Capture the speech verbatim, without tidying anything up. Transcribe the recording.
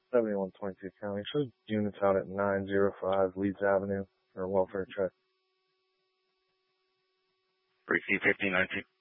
seventy-one twenty-two County. Shows units out at nine oh five Leeds Avenue for a welfare check. Receive fifteen nineteen.